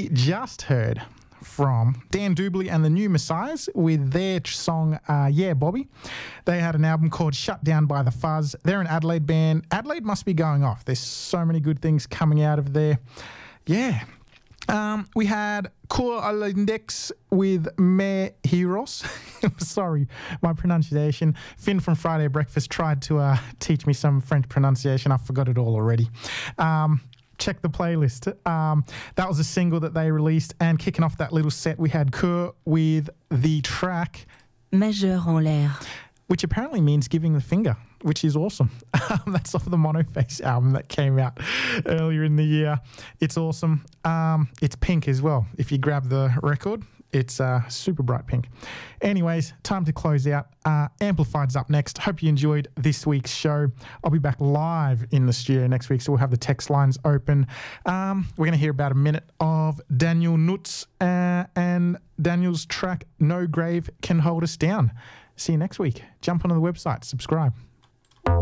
we just heard from Dan Doubley and the New Messiahs with their song Yeah Bobby. They had an album called Shut Down by the Fuzz. They're an Adelaide band. Adelaide must be going off. There's so many good things coming out of there. Yeah. We had Cor Alindex with Me Heroes. Sorry, my pronunciation. Finn from Friday Breakfast tried to teach me some French pronunciation. I forgot it all already. Check the playlist. That was a single that they released. And kicking off that little set, we had Cor with the track Majeur en l'air, which apparently means giving the finger, which is awesome. That's off the Monoface album that came out earlier in the year. It's awesome. It's pink as well. If you grab the record, it's super bright pink. Anyways, time to close out. Amplified's up next. Hope you enjoyed this week's show. I'll be back live in the studio next week, so we'll have the text lines open. We're going to hear about a minute of Daniel Nutz and Daniel's track No Grave Can Hold Us Down. See you next week. Jump onto the website, subscribe.